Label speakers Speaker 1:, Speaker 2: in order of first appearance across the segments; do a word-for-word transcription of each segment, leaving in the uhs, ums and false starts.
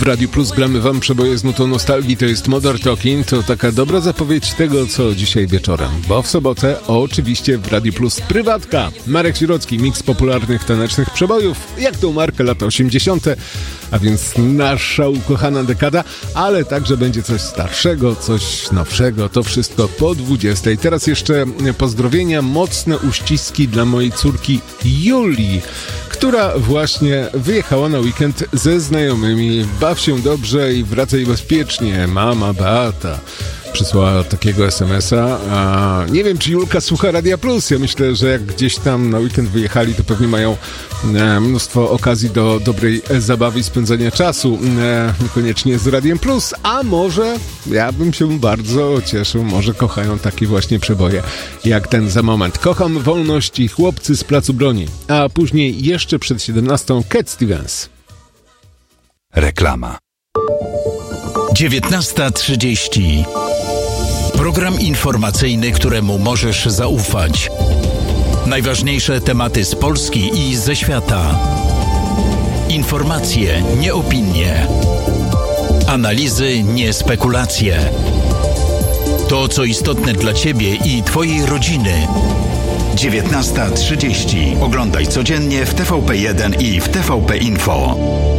Speaker 1: W Radiu Plus gramy wam przeboje z nutą nostalgii, to jest Modern Talking, to taka dobra zapowiedź tego, co dzisiaj wieczorem. Bo w sobotę oczywiście w Radiu Plus prywatka. Marek Sirocki, miks popularnych tanecznych przebojów, jak tą markę lata osiemdziesiąte, a więc nasza ukochana dekada, ale także będzie coś starszego, coś nowszego, to wszystko po dwudziestej. Teraz jeszcze pozdrowienia, mocne uściski dla mojej córki Julii, która właśnie wyjechała na weekend ze znajomymi. Baw się dobrze i wracaj bezpiecznie. Mama Beata przysłała takiego es em es a. a. Nie wiem, czy Julka słucha Radia Plus. Ja myślę, że jak gdzieś tam na weekend wyjechali, to pewnie mają e, mnóstwo okazji do dobrej e, zabawy i spędzania czasu. E, niekoniecznie z Radiem Plus, a może ja bym się bardzo cieszył. Może kochają takie właśnie przeboje jak ten za moment. Kocham wolność i chłopcy z Placu Broni. A później jeszcze przed siedemnastą Cat Stevens.
Speaker 2: Reklama.
Speaker 3: dziewiętnasta trzydzieści. Program informacyjny, któremu możesz zaufać. Najważniejsze tematy z Polski i ze świata. Informacje, nie opinie. Analizy, nie spekulacje. To, co istotne dla Ciebie i Twojej rodziny.
Speaker 2: dziewiętnasta trzydzieści. Oglądaj codziennie w T V P jeden i w T V P Info.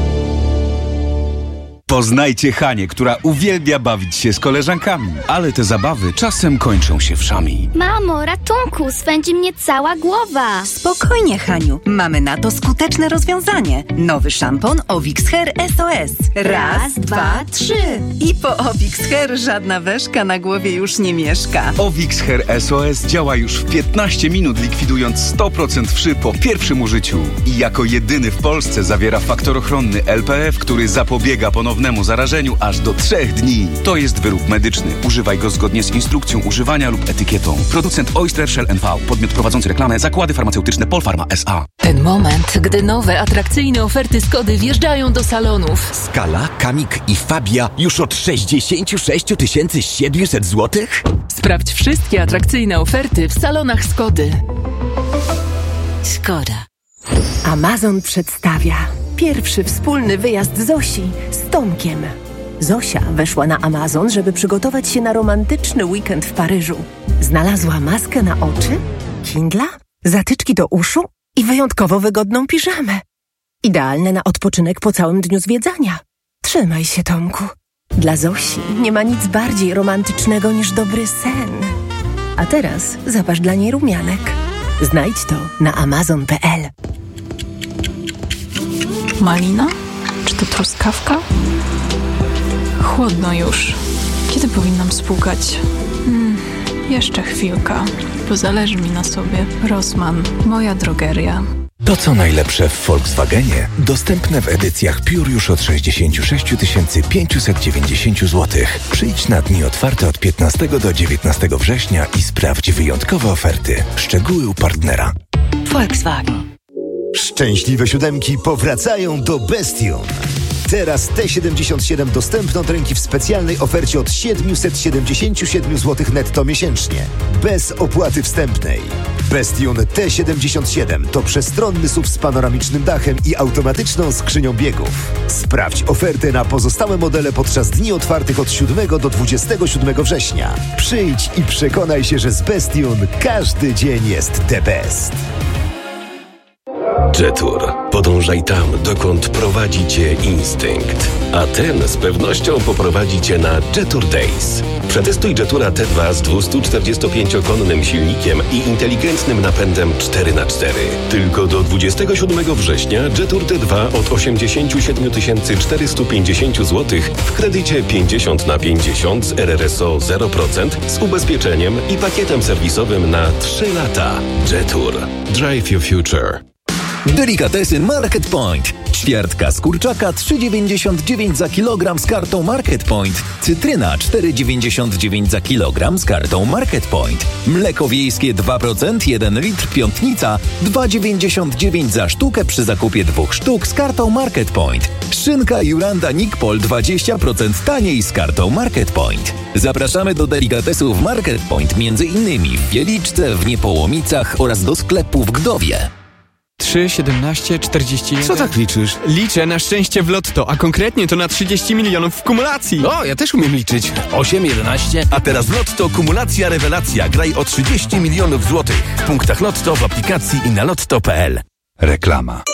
Speaker 2: Poznajcie Hanię, która uwielbia bawić się z koleżankami, ale te zabawy czasem kończą się wszami.
Speaker 4: Mamo, ratunku, swędzi mnie cała głowa.
Speaker 5: Spokojnie, Haniu, mamy na to skuteczne rozwiązanie. Nowy szampon Ovix Hair S O S. Raz, dwa, trzy. I po Ovix Hair żadna weszka na głowie już nie mieszka.
Speaker 2: Ovix Hair S O S działa już w piętnaście minut, likwidując sto procent wszy po pierwszym użyciu. I jako jedyny w Polsce zawiera faktor ochronny L P F, który zapobiega ponownemu zarażeniu aż do trzech dni. To jest wyrób medyczny. Używaj go zgodnie z instrukcją używania lub etykietą. Producent Oyster Shell N V. Podmiot prowadzący reklamę. Zakłady farmaceutyczne Polpharma S A.
Speaker 6: Ten moment, gdy nowe, atrakcyjne oferty Skody wjeżdżają do salonów.
Speaker 7: Skala, Kamik i Fabia już od sześćdziesiąt sześć tysięcy siedemset złotych?
Speaker 6: Sprawdź wszystkie atrakcyjne oferty w salonach Skody.
Speaker 8: Skoda.
Speaker 9: Amazon przedstawia pierwszy wspólny wyjazd Zosi z Tomkiem. Zosia weszła na Amazon, żeby przygotować się na romantyczny weekend w Paryżu. Znalazła maskę na oczy, Kindla, zatyczki do uszu i wyjątkowo wygodną piżamę. Idealne na odpoczynek po całym dniu zwiedzania. Trzymaj się, Tomku. Dla Zosi nie ma nic bardziej romantycznego niż dobry sen. A teraz zapasz dla niej rumianek. Znajdź to na amazon kropka p l.
Speaker 10: Malina? Czy to truskawka? Chłodno już. Kiedy powinnam spłukać? Hmm, jeszcze chwilka, bo zależy mi na sobie. Rossmann, moja drogeria.
Speaker 7: To, co najlepsze w Volkswagenie, dostępne w edycjach Pure już od sześćdziesiąt sześć tysięcy pięćset dziewięćdziesiąt złotych. Przyjdź na dni otwarte od piętnastego do dziewiętnastego września i sprawdź wyjątkowe oferty. Szczegóły u partnera.
Speaker 8: Volkswagen.
Speaker 11: Szczęśliwe siódemki powracają do Bestion. Teraz T siedemdziesiąt siedem dostępne od ręki w specjalnej ofercie od siedemset siedemdziesiąt siedem złotych netto miesięcznie. Bez opłaty wstępnej. Bestion T siedemdziesiąt siedem to przestronny S U V z panoramicznym dachem i automatyczną skrzynią biegów. Sprawdź ofertę na pozostałe modele podczas dni otwartych od siódmego do dwudziestego siódmego września. Przyjdź i przekonaj się, że z Bestion każdy dzień jest the best.
Speaker 12: Jetour. Podążaj tam, dokąd prowadzi Cię instynkt. A ten z pewnością poprowadzi Cię na Jetour Days. Przetestuj Jetoura T dwa z dwustuczterdziestopięciokonnym silnikiem i inteligentnym napędem cztery na cztery. Tylko do dwudziestego siódmego września Jetour T dwa od osiemdziesiąt siedem tysięcy czterysta pięćdziesiąt złotych w kredycie pięćdziesiąt na pięćdziesiąt z R R S O zero procent z ubezpieczeniem i pakietem serwisowym na trzy lata. Jetour. Drive your future.
Speaker 13: Delikatesy Market Point. Ćwiartka z kurczaka trzy dziewięćdziesiąt dziewięć za kilogram z kartą Market Point. Cytryna cztery dziewięćdziesiąt dziewięć za kilogram z kartą Market Point. Mleko wiejskie dwa procent jeden litr Piątnica dwa dziewięćdziesiąt dziewięć za sztukę przy zakupie dwóch sztuk z kartą Market Point. Szynka Juranda Nikpol dwadzieścia procent taniej z kartą Market Point. Zapraszamy do delikatesów Market Point między innymi w Wieliczce, w Niepołomicach oraz do sklepu w Gdowie.
Speaker 8: trzy, siedemnaście, czterdzieści jeden.
Speaker 14: Co tak liczysz?
Speaker 8: Liczę na szczęście w lotto, a konkretnie to na trzydzieści milionów w kumulacji.
Speaker 14: O, ja też umiem liczyć. osiem, jedenaście.
Speaker 15: A teraz w Lotto kumulacja rewelacja. Graj o trzydzieści milionów złotych. W punktach Lotto, w aplikacji i na lotto kropka p l.
Speaker 16: Reklama.